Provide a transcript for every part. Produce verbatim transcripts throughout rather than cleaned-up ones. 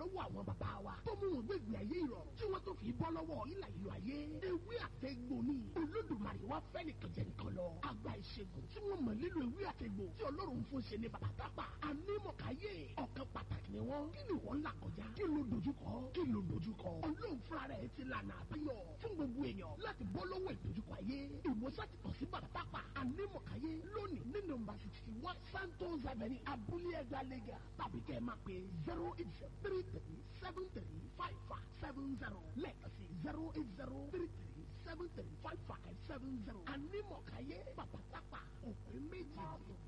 lọ́wọ́ àwọn bàbá wa tó mú wọn gbégbé ayé ìrọ̀rùn tí wọ́n tó fi bọ́ lọ́wọ́ ìlà ìlú ayé ewé àtẹ̀gbò ni olódùmarè wá fẹ́ nìkan jẹ nìkan lọ àgbà ìṣègùn tí wọ́n mọ̀ nílò ewé àtẹ̀gbò tí ọlọ́run fún ṣe ní bàbá tápà anímọ̀káyé ọ̀kan pàtàkì ni wọ́n kí ni wọ́n là kọjá kí ló dojúkọ kí ló dojúkọ ọlọ́run fúnra rẹ̀ ti lànà àbáyọ fún gbogbo èèyàn láti bọ́ lọ́wọ́ ìdojúkọ ayé ìwòsàn ti kàn sí bàbá tápà anímọ̀káyé lónìí ní nọ́mbà sixty one Santos Avenue abúlé ẹgbẹ́ lẹ́gà tàbí kẹ́ ẹ máa pè zero eight zero three three seven three five five seven zero lẹ́ẹ̀kan sí zero eight zero three three seven three five five seven zero anímọ̀káyé bàbá tápà òpin méjì.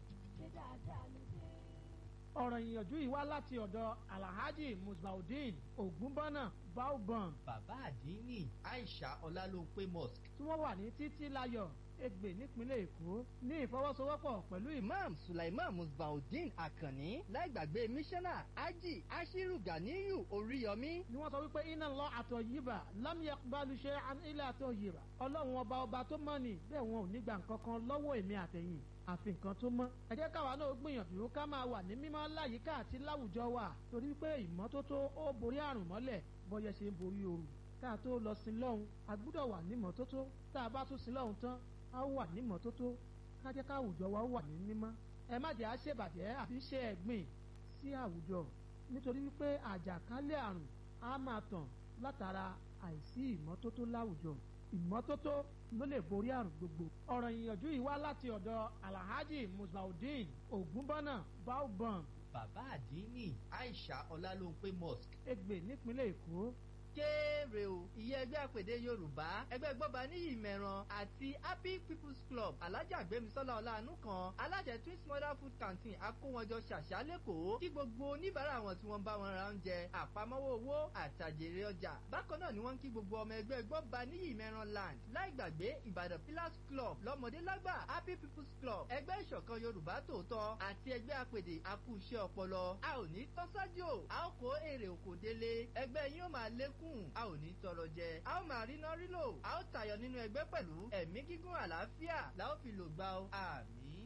ọ̀rọ̀ ìyànjú yìí wá láti ọ̀dọ̀ alhaji musbaudeen ogunbọ́nà baobon. bàbá àdínní aisha ọlálópé mosque. tí wọ́n wà ní títí láyọ̀ Ègbè nípínlẹ̀ Èkó ní ìfọwọ́sowọ́pọ̀ pẹ̀lú imam sulaiman musbaudeen akanni láìgbàgbé mísánná ají ashiru ganiyu oríyọmí. ni wọ́n sọ wípé iná lọ àtọ̀ yìbà lam yaqbalu shay'an illa àtọ̀ yìbà ọlọ́run ọba ọba tó mọ́ ni bẹ́ẹ̀ wọn ò ní gbà nǹkan kan lọ́wọ́ èmi àtẹ̀yìn àfi nǹkan tó mọ́. ẹ jẹ́ káwa náà gbìyànjú ká máa wà ní mímọ́ láyìíká àti láwùjọ wa torí pé ìmọ́tótó ó borí àrùn mọ́lẹ̀ bọ́yẹ ṣe ń borí ooru. ká tó lọ sí lọ́hùn a gbúdọ̀ wà ní mọ́tótó tá a bá tún sí lọ́hùn tán a ó wà ní mọ́tótó ká jẹ́ ká àwùjọ wa ó wà ní mímọ́. ẹ má jẹ́ àṣebàjẹ́ àfi ṣe ẹ̀gbìn sí àwùjọ nítorí wípé àjàkálẹ̀ àrùn á máa tàn látara àìsí ìmọ́tótó láwùjọ. ìmọ́tótó ló lè borí àrùn gbogbo. ọ̀rọ̀ ìyànjú yìí wá láti ọ̀dọ̀ alhaji musbaudeen ogunbọ́nà baobon. bàbá àdínní aisha ọlálópé mosque. Ègbè nípínlẹ̀ Èkó. kéré o ìyẹn ẹgbẹ́ àpèdè yorùbá ẹgbẹ́ gbọ́ba níyì mẹ́ran àti happy people's club alájà gbémisọ́lá ọláàánú kan alájẹ twins mother food canteen akówọjọ ṣàṣà lẹ́kọ̀ọ́ kí gbogbo oníbàárà wọn tí wọ́n bá wọn ra oúnjẹ àpamọ́wọ́ owó àtàjèrè ọjà bákan náà ni wọ́n ń kí gbogbo ọmọ ẹgbẹ́ gbọ́ba níyì mẹ́ran land láì gbàgbé ìbàdàn pillars club lọ́mọdé lágbà happy people's club ẹgbẹ́ ìṣọ̀kan yorùbá tòótọ́ àti ẹgbẹ́ àpèdè akúṣẹ́ ọpọlọ a ò ní tọ́sájò a ó kó èrè òkò délé ẹgbẹ́ yín ó máa lékún a ò ní tọrọ jẹ a ó máa rí náà rí lò a ó tayọ nínú ẹgbẹ́ pẹ̀lú ẹ̀mí gígùn àlàáfíà la ó fi lò gbà ó àmín.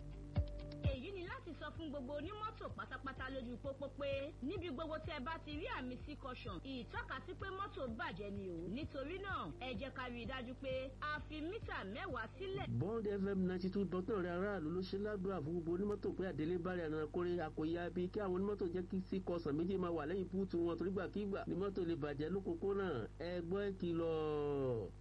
èyí ni láti sọ fún gbogbo onímọ́tò pátápátá lójú pópó pé níbi gbogbo tí ẹ bá ti rí àmì sí caution ìtọ́kasí pé mọ́tò bàjẹ́ ni o nítorí náà ẹ jẹ́ ká rí i dájú pé a fi mítà mẹ́wàá sílẹ̀. Bond F M ninety two dot nine rẹ̀ aráàlú ló ṣe ládùúrà fún gbogbo onímọ́tò pé àdélé bárẹ̀ àná kórè àkòyà bíi kí àwọn onímọ́tò jẹ́ kí sí caution méjì máa wà lẹ́yìn búùtù wọn torígbàkígbà ni mọ́tò lè bàjẹ́ lókòókò náà ẹ gbọ́ ìkìlọ̀.